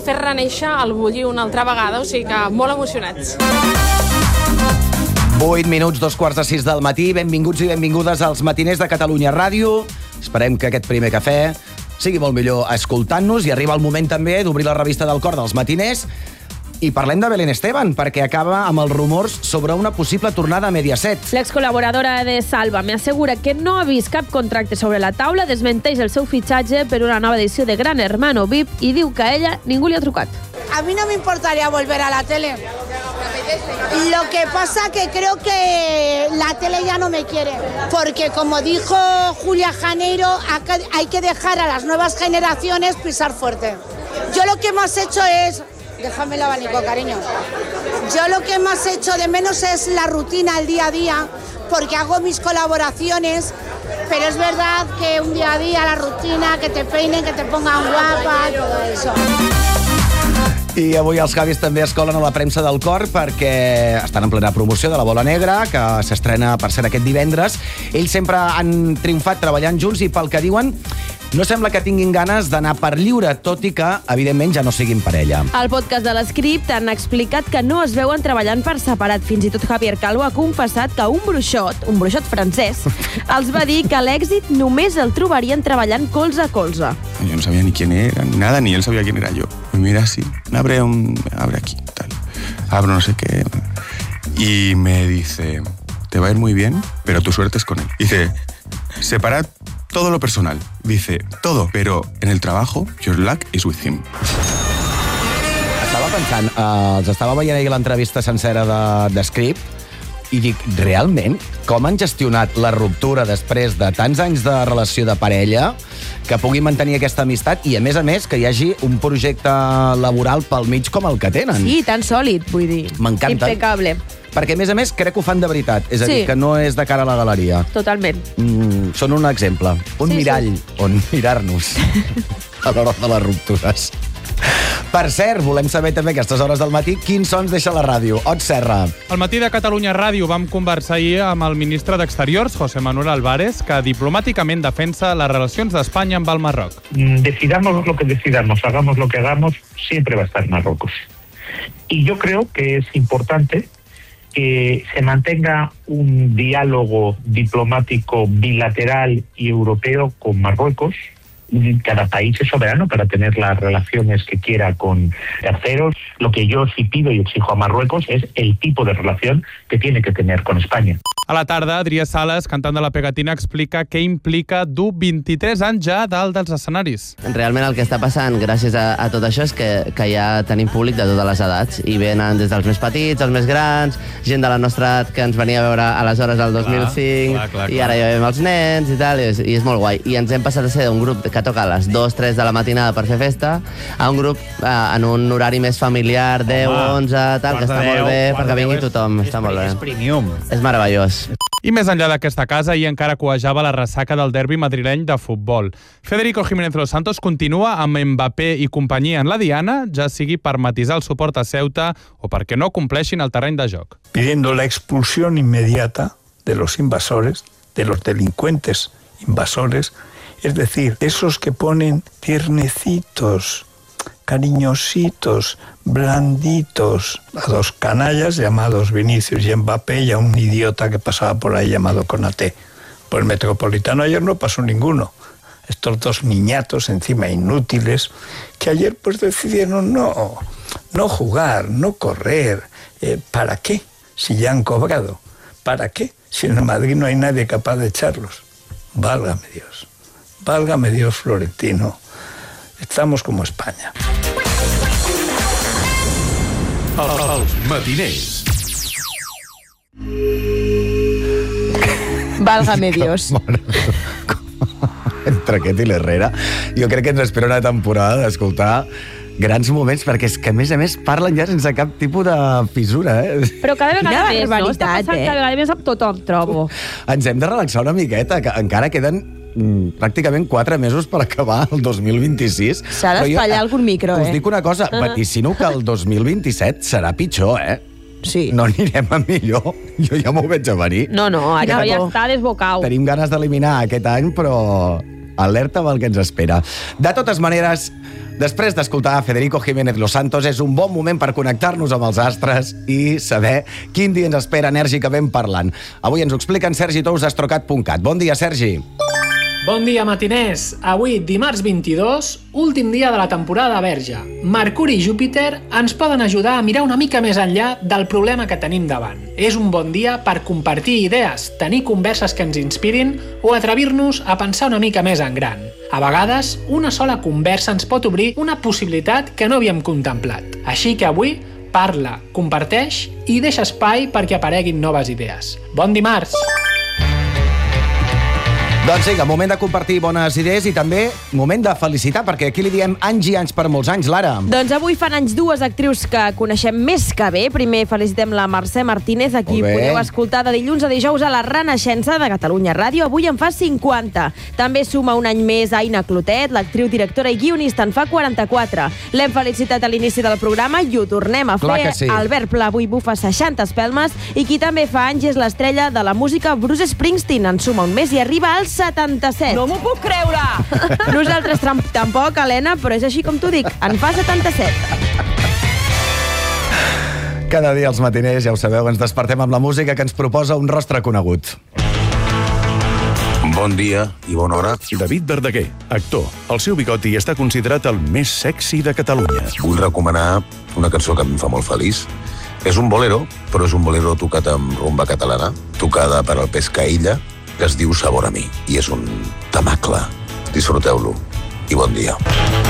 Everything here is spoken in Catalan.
fer reneixer el bullir una altra vegada, o sigui que molt emocionats. 8 minuts, 2:45 del matí. Benvinguts i benvingudes als matiners de Catalunya Ràdio. Esperem que aquest primer cafè sigui molt millor escoltant-nos i arriba el moment també d'obrir la revista del cor dels matiners. I parlem de Belén Esteban, perquè acaba amb els rumors sobre una possible tornada a Mediaset. L'ex-col·laboradora de Sálvame assegura que no ha vist cap contracte sobre la taula, desmenteix el seu fitxatge per una nova edició de Gran Hermano VIP i diu que a ella ningú li ha trucat. A mí no me importaría volver a la tele. Lo que pasa que creo que la tele ya no me quiere. Porque como dijo Julia Janeiro, hay que dejar a las nuevas generaciones pisar fuerte. Yo lo que más he hecho es... Déjame el abanico, cariño. Yo lo que más he hecho de menos es la rutina, el día a día, porque hago mis colaboraciones, pero es verdad que un día a día, la rutina, que te peinen, que te pongan guapa, todo eso. I avui els Javis també es colen a la premsa del cor perquè estan en plena promoció de La Bola Negra, que s'estrena, per cert, aquest divendres. Ells sempre han triomfat treballant junts i, pel que diuen, no sembla que tinguin ganes d'anar per lliure, tot i que, evidentment, ja no siguin parella. Al podcast de l'Script han explicat que no es veuen treballant per separat. Fins i tot Javier Calvo ha confessat que un bruixot francès, els va dir que l'èxit només el trobarien treballant colze a colze. Yo no sabía ni quién era, ni nada, ni él sabía quién era yo. Me mira así, abre aquí, tal. Abro no sé qué. Y me dice, te va a ir muy bien, pero tu suerte es con él. Dice, separad todo lo personal. Dice, todo, pero en el trabajo, your luck is with him. Estava pensant, els estava veient ahir l'entrevista sencera de Script i dic, realment, com han gestionat la ruptura després de tants anys de relació de parella que pugui mantenir aquesta amistat i, a més, que hi hagi un projecte laboral pel mig com el que tenen. Sí, tan sòlid, vull dir. M'encanta. Impecable. Perquè, a més, crec que ho fan de veritat. És a dir, que no és de cara a la galeria. Totalment. Són un exemple. Un mirall on mirar-nos a l'hora de les ruptures. Per cert, volem saber també a aquestes hores del matí quins sons deixa la ràdio. Ot Serra. Al matí de Catalunya Ràdio vam conversar ahir amb el ministre d'Exteriors, José Manuel Álvarez, que diplomàticament defensa les relacions d'Espanya amb el Marroc. Decidamos lo que decidamos, hagamos lo que hagamos, siempre va a estar Marruecos. Y yo creo que es importante que se mantenga un diálogo diplomático bilateral y europeo con Marruecos. Cada país es soberano para tener las relaciones que quiera con terceros. Lo que yo sí pido y exijo a Marruecos es el tipo de relación que tiene que tener con España. A la tarda, Adrià Sales, cantant de la Pegatina, explica què implica dur 23 anys ja a dalt dels escenaris. Realment el que està passant gràcies a tot això és que ja tenim públic de totes les edats i venen des dels més petits, els més grans, gent de la nostra edat que ens venia a veure aleshores al 2005 clar. I ara ja veiem els nens i tal, i és molt guai. I ens hem passat a ser d'un grup que toca a les 2-3 de la matinada per fer festa a un grup en un horari més familiar, 10-11, tal, que està molt bé perquè vingui tothom. Està molt bé. És premium. És meravellós. I més enllà d'aquesta casa, ahir encara cuejava la ressaca del derbi madrileny de futbol. Federico Jiménez Los Santos continua amb Mbappé i companyia en la diana, ja sigui per matisar el suport a Ceuta o perquè no compleixin el terreny de joc. Pidiendo la expulsión inmediata de los invasores, de los delincuentes invasores, es decir, esos que ponen tiernecitos, cariñositos, blanditos, a dos canallas llamados Vinicius y Mbappé y a un idiota que pasaba por ahí llamado Konaté. Por el Metropolitano ayer no pasó ninguno. Estos dos niñatos encima inútiles que ayer pues decidieron no jugar, no correr. ¿Para qué? Si ya han cobrado. ¿Para qué? Si en el Madrid no hay nadie capaz de echarlos. Válgame Dios. Válgame Dios, Florentino. Estamos como España. Els matiners. Válgame Dios. Entre aquest i l'Herrera, jo crec que ens espera una temporada d'escoltar grans moments, perquè és que, a més, parlen ja sense cap tipus de fissura, Però cada vegada més, no? Està passant cada vegada més amb tothom, trobo. Ens hem de relaxar una miqueta, que encara queden pràcticament 4 mesos per acabar el 2026. S'ha d'espatllar algun micro, Us dic una cosa, vaticino que el 2027 serà pitjor, Sí. No anirem a millor. Jo ja m'ho veig a venir. No, això ja està desbocau. Tenim ganes d'eliminar aquest any, però Alerta amb el que ens espera. De totes maneres, després d'escoltar Federico Jiménez Los Santos, és un bon moment per connectar-nos amb els astres i saber quin dia ens espera enèrgicament parlant. Avui ens ho explica en Sergi Tous d'Astrocat.cat. Bon dia, Sergi. Bon dia, matiners. Avui, dimarts 22, últim dia de la temporada Verge. Mercuri i Júpiter ens poden ajudar a mirar una mica més enllà del problema que tenim davant. És un bon dia per compartir idees, tenir converses que ens inspirin o atrevir-nos a pensar una mica més en gran. A vegades, una sola conversa ens pot obrir una possibilitat que no havíem contemplat. Així que avui, parla, comparteix i deixa espai perquè apareguin noves idees. Bon dimarts! Doncs vinga, moment de compartir bones idees i també moment de felicitar, perquè aquí li diem anys i anys per molts anys, Lara. Doncs avui fan anys dues actrius que coneixem més que bé. Primer felicitem la Mercè Martínez, a qui podeu escoltar de dilluns a dijous a la Renaixença de Catalunya Ràdio. Avui en fa 50. També suma un any més Aina Clotet, l'actriu, directora i guionista, en fa 44. L'hem felicitat a l'inici del programa i ho tornem a fer. Sí. Albert Pla avui bufa 60 espelmes i qui també fa anys és l'estrella de la música Bruce Springsteen. En suma un mes i arriba als 77. No m'ho puc creure! Nosaltres tampoc, Helena, però és així com t'ho dic. En fa 77. Cada dia els matiners, ja ho sabeu, ens despertem amb la música que ens proposa un rostre conegut. Bon dia i bona hora. David Verdaguer, actor. El seu bigoti està considerat el més sexy de Catalunya. Vull recomanar una cançó que em fa molt feliç. És un bolero, però és un bolero tocat amb rumba catalana, tocada per el Pescaïlla, que es diu Sabor a mi, i és un temacle. Disfruteu-lo i bon dia.